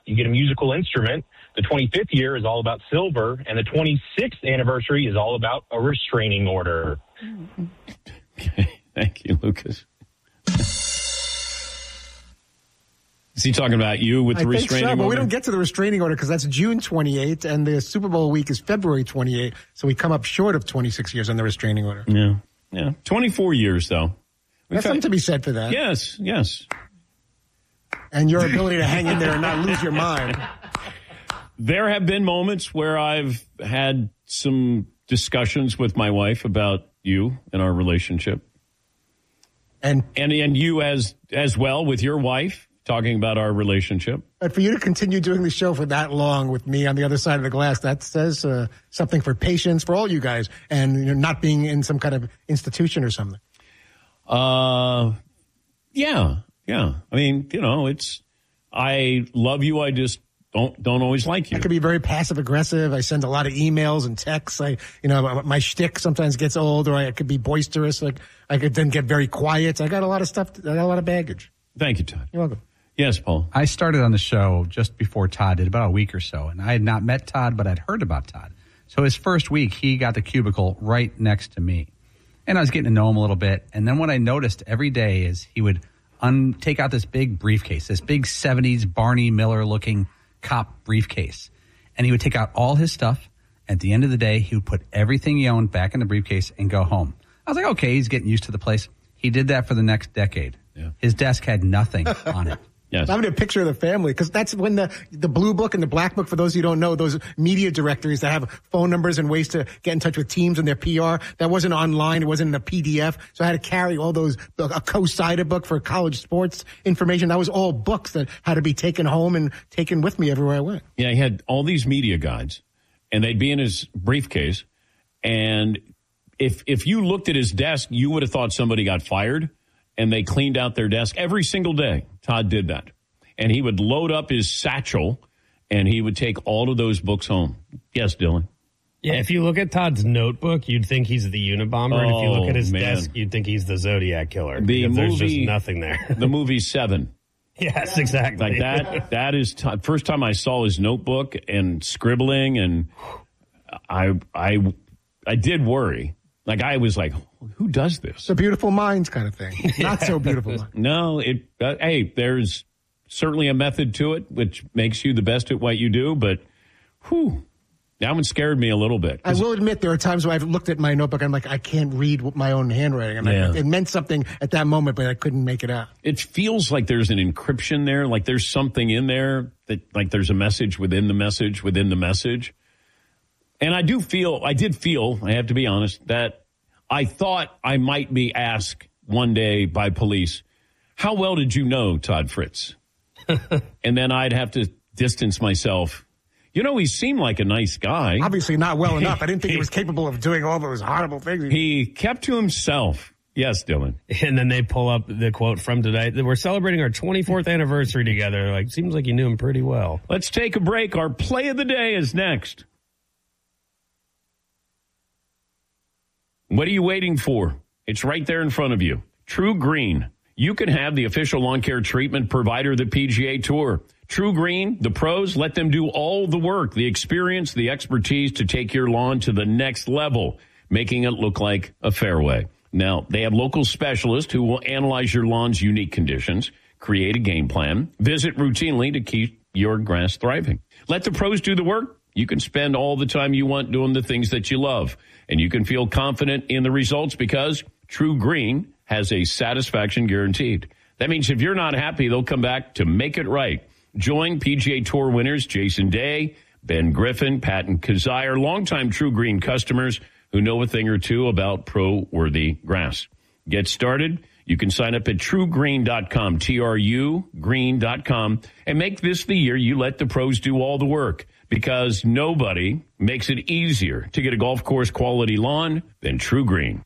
you get a musical instrument. The 25th year is all about silver, and the 26th anniversary is all about a restraining order. Okay, thank you, Lucas. Is he talking about you with the restraining order? But we don't get to the restraining order because that's June 28th, and the Super Bowl week is February 28th, so we come up short of 26 years on the restraining order. Yeah. 24 years, though. There's something to be said for that. Yes. And your ability to hang in there and not lose your mind. There have been moments where I've had some discussions with my wife about you and our relationship. And you as well with your wife, talking about our relationship. But for you to continue doing the show for that long with me on the other side of the glass, that says something for patience for all you guys and not being in some kind of institution or something. Yeah. I mean, I love you. I just don't always like you. I could be very passive aggressive. I send a lot of emails and texts. My shtick sometimes gets old, or I could be boisterous. Like I could then get very quiet. I got a lot of stuff. I got a lot of baggage. Thank you, Todd. You're welcome. Yes, Paul. I started on the show just before Todd did, about a week or so, and I had not met Todd, but I'd heard about Todd. So his first week, he got the cubicle right next to me. And I was getting to know him a little bit. And then what I noticed every day is he would take out this big briefcase, this big 70s Barney Miller-looking cop briefcase. And he would take out all his stuff. At the end of the day, he would put everything he owned back in the briefcase and go home. I was like, okay, he's getting used to the place. He did that for the next decade. Yeah. His desk had nothing on it. Yes. I'm going to picture the family because that's when the blue book and the black book, for those who don't know, those media directories that have phone numbers and ways to get in touch with teams and their PR, that wasn't online. It wasn't in a PDF. So I had to carry all those, a co-cider book for college sports information. That was all books that had to be taken home and taken with me everywhere I went. Yeah, he had all these media guides and they'd be in his briefcase. And if you looked at his desk, you would have thought somebody got fired. And they cleaned out their desk every single day. Todd did that. And he would load up his satchel, and he would take all of those books home. Yes, Dylan? Yeah, if you look at Todd's notebook, you'd think he's the Unabomber. And if you look at his desk, you'd think he's the Zodiac Killer. There's just nothing there. The movie Seven. Yes, exactly. Like that is first time I saw his notebook and scribbling, and I did worry. Like, I was like, who does this? It's a beautiful minds kind of thing. Not so beautiful. No, hey, there's certainly a method to it, which makes you the best at what you do. But, that one scared me a little bit. I will admit there are times where I've looked at my notebook and I'm like, I can't read my own handwriting. It meant something at that moment, but I couldn't make it out. It feels like there's an encryption there, like there's something in there, that like there's a message within the message within the message. And I did feel, I have to be honest, that I thought I might be asked one day by police, how well did you know Todd Fritz? And then I'd have to distance myself. He seemed like a nice guy. Obviously not well enough. I didn't think he was capable of doing all those horrible things. He kept to himself. Yes, Dylan. And then they pull up the quote from today. We're celebrating our 24th anniversary together. Like, seems like you knew him pretty well. Let's take a break. Our play of the day is next. What are you waiting for? It's right there in front of you. True Green. You can have the official lawn care treatment provider of the PGA Tour. True Green, the pros, let them do all the work, the experience, the expertise to take your lawn to the next level, making it look like a fairway. Now, they have local specialists who will analyze your lawn's unique conditions, create a game plan, visit routinely to keep your grass thriving. Let the pros do the work. You can spend all the time you want doing the things that you love, and you can feel confident in the results because True Green has a satisfaction guaranteed. That means if you're not happy, they'll come back to make it right. Join PGA Tour winners Jason Day, Ben Griffin, Patton Kazire, longtime True Green customers who know a thing or two about pro-worthy grass. Get started. You can sign up at truegreen.com, TRU green.com, and make this the year you let the pros do all the work, because nobody makes it easier to get a golf course quality lawn than True Green.